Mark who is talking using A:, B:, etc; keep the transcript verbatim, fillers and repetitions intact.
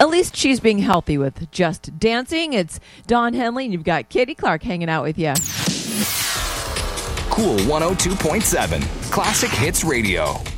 A: at least she's being healthy with Just Dancing. It's Dawn Henley, and you've got Katie Clark hanging out with you.
B: Cool one oh two point seven, Classic Hits Radio.